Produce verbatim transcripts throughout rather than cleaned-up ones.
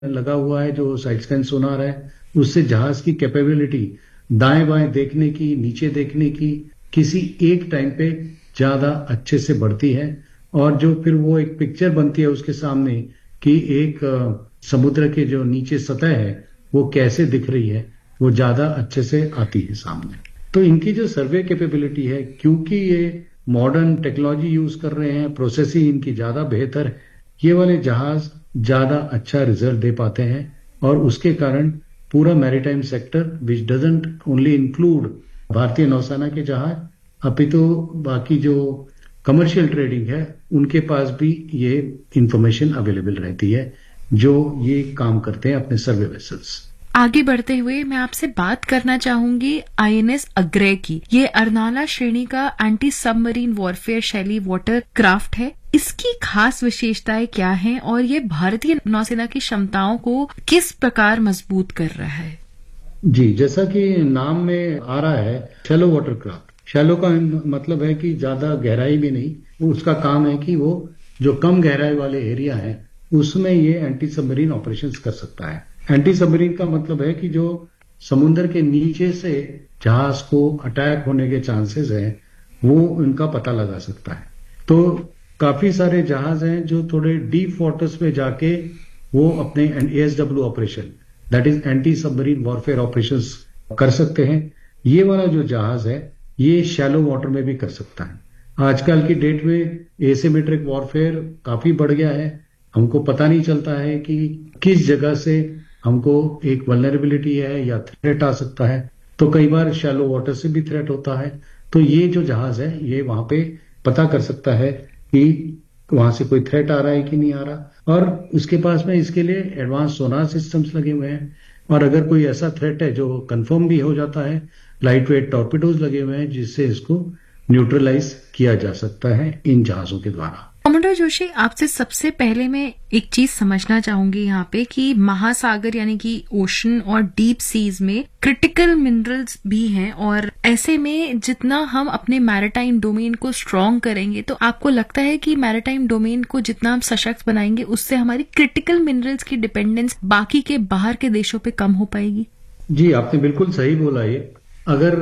लगा हुआ है जो साइड स्कैन सोनार है, उससे जहाज की कैपेबिलिटी दाएं बाएं देखने की, नीचे देखने की, किसी एक टाइम पे ज्यादा अच्छे से बढ़ती है। और जो फिर वो एक पिक्चर बनती है उसके सामने कि एक समुद्र के जो नीचे सतह है वो कैसे दिख रही है, वो ज्यादा अच्छे से आती है सामने। तो इनकी जो सर्वे कैपेबिलिटी है, क्योंकि ये मॉडर्न टेक्नोलॉजी यूज कर रहे हैं, प्रोसेसिंग इनकी ज्यादा बेहतर है, ये वाले जहाज ज्यादा अच्छा रिजल्ट दे पाते हैं। और उसके कारण पूरा maritime sector which doesn't only include भारतीय नौसेना के जहाज, अपितु तो बाकी जो कमर्शियल ट्रेडिंग है उनके पास भी ये इंफॉर्मेशन अवेलेबल रहती है जो ये काम करते हैं अपने सर्वे वेसल्स। आगे बढ़ते हुए मैं आपसे बात करना चाहूंगी आईएनएस अग्रय की। ये अर्नाला श्रेणी का एंटी सबमरीन वॉरफेयर शैली वाटर क्राफ्ट है। इसकी खास विशेषताएं क्या हैं और ये भारतीय नौसेना की क्षमताओं को किस प्रकार मजबूत कर रहा है? जी, जैसा कि नाम में आ रहा है, शैलो वाटर क्राफ्ट। शैलो का मतलब है कि ज्यादा गहराई में नहीं। उसका काम है कि वो जो कम गहराई वाले एरिया है उसमें ये एंटी सबमरीन ऑपरेशंस कर सकता है। एंटी सबमरीन का मतलब है कि जो समुद्र के नीचे से जहाज को अटैक होने के चांसेस हैं वो उनका पता लगा सकता है। तो काफी सारे जहाज हैं जो थोड़े डीप वाटर्स में जाके वो अपने ASW operation, that is anti submarine warfare operations कर सकते हैं। ये वाला जो जहाज है ये शैलो वाटर में भी कर सकता है। आजकल की डेट में एसिमेट्रिक वॉरफेयर काफी बढ़ गया है। हमको पता नहीं चलता है कि किस जगह से हमको एक वल्नरेबिलिटी है या थ्रेट आ सकता है। तो कई बार शैलो वाटर से भी थ्रेट होता है। तो ये जो जहाज है ये वहां पे पता कर सकता है कि वहां से कोई थ्रेट आ रहा है कि नहीं आ रहा। और उसके पास में इसके लिए एडवांस सोनार सिस्टम्स लगे हुए हैं। और अगर कोई ऐसा थ्रेट है जो कंफर्म भी हो जाता है, लाइट वेट टॉर्पिडोज लगे हुए हैं जिससे इसको न्यूट्रलाइज किया जा सकता है इन जहाजों के द्वारा। कमांडर जोशी, आपसे सबसे पहले मैं एक चीज समझना चाहूंगी यहाँ पे कि महासागर यानी कि ओशन और डीप सीज में क्रिटिकल मिनरल्स भी हैं, और ऐसे में जितना हम अपने मैरीटाइम डोमेन को स्ट्रॉन्ग करेंगे तो आपको लगता है कि मैरीटाइम डोमेन को जितना हम सशक्त बनाएंगे उससे हमारी क्रिटिकल मिनरल्स की डिपेंडेंस बाकी के बाहर के देशों पे कम हो पाएगी? जी, आपने बिल्कुल सही बोला। ये अगर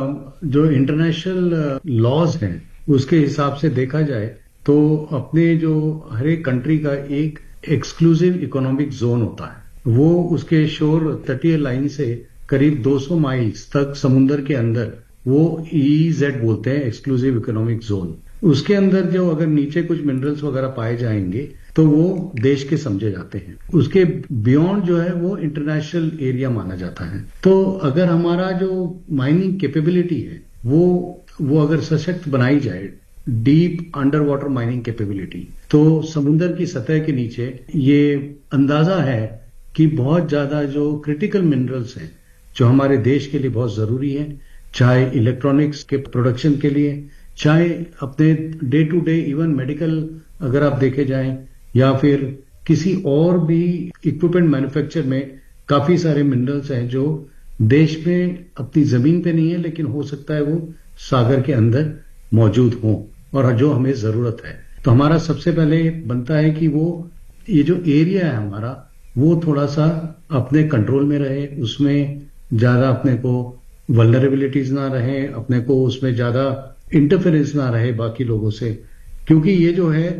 जो इंटरनेशनल लॉज हैं उसके हिसाब से देखा जाए तो अपने जो हर एक कंट्री का एक एक्सक्लूसिव इकोनॉमिक जोन होता है। वो उसके शोर तटीय लाइन से करीब दो सौ माइल्स तक समुद्र के अंदर वो ईईजेड बोलते हैं, एक्सक्लूसिव इकोनॉमिक जोन। उसके अंदर जो अगर नीचे कुछ मिनरल्स वगैरह पाए जाएंगे तो वो देश के समझे जाते हैं। उसके बियॉन्ड जो है वो इंटरनेशनल एरिया माना जाता है। तो अगर हमारा जो माइनिंग कैपेबिलिटी है वो वो अगर सशक्त बनाई जाए, deep under water mining capability, तो समुद्र की सतह के नीचे ये अंदाजा है कि बहुत ज्यादा जो क्रिटिकल मिनरल्स हैं जो हमारे देश के लिए बहुत जरूरी है, चाहे इलेक्ट्रॉनिक्स के प्रोडक्शन के लिए, चाहे अपने day to day even medical अगर आप देखे जाएं, या फिर किसी और भी इक्विपमेंट मैन्युफैक्चर में काफी सारे मिनरल्स हैं जो देश में अपनी जमीन पे नहीं है लेकिन हो सकता है वो सागर के अंदर मौजूद हों और जो हमें जरूरत है। तो हमारा सबसे पहले बनता है कि वो ये जो एरिया है हमारा वो थोड़ा सा अपने कंट्रोल में रहे, उसमें ज्यादा अपने को वल्नरेबिलिटीज ना रहे, अपने को उसमें ज्यादा इंटरफेरेंस ना रहे बाकी लोगों से। क्योंकि ये जो है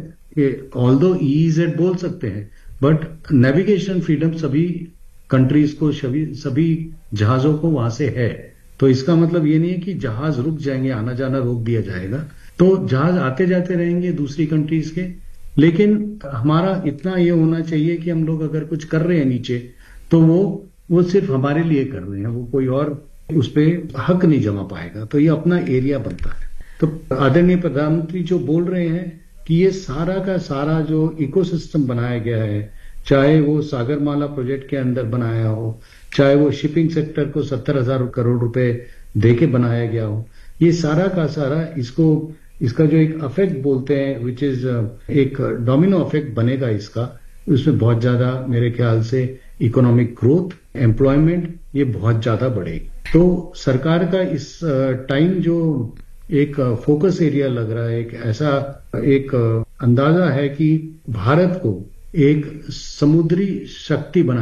ऑल्दो ईईजेड बोल सकते हैं बट नेविगेशन फ्रीडम सभी कंट्रीज को, सभी जहाजों को वहां से है। तो इसका मतलब ये नहीं है कि जहाज रुक जाएंगे, आना जाना रोक दिया जाएगा। तो जहाज आते जाते रहेंगे दूसरी कंट्रीज के, लेकिन हमारा इतना ये होना चाहिए कि हम लोग अगर कुछ कर रहे हैं नीचे तो वो वो सिर्फ हमारे लिए कर रहे हैं, वो कोई और उस पर हक नहीं जमा पाएगा। तो ये अपना एरिया बनता है। तो आदरणीय प्रधानमंत्री जो बोल रहे हैं कि ये सारा का सारा जो इकोसिस्टम बनाया गया है, चाहे वो सागरमाला प्रोजेक्ट के अंदर बनाया हो, चाहे वो शिपिंग सेक्टर को सत्तर हजार करोड़ रुपए दे के बनाया गया हो, ये सारा का सारा इसको इसका जो एक अफेक्ट बोलते हैं विच इज एक डोमिनो अफेक्ट बनेगा इसका। उसमें बहुत ज्यादा मेरे ख्याल से इकोनॉमिक ग्रोथ, एम्प्लॉयमेंट ये बहुत ज्यादा बढ़ेगी। तो सरकार का इस टाइम जो एक फोकस एरिया लग रहा है, एक ऐसा एक अंदाजा है कि भारत को एक समुद्री शक्ति बना